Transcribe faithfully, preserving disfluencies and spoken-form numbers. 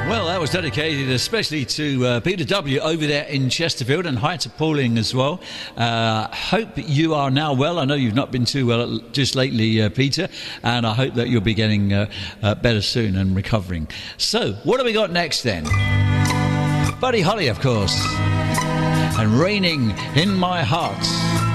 Well, that was dedicated especially to uh, Peter W. over there in Chesterfield, and hi to Pauline as well. Uh, hope you are now well. I know you've not been too well just lately, uh, Peter, and I hope that you'll be getting uh, uh, better soon and recovering. So, what do we got next then? Buddy Holly, of course, and Raining in My Heart.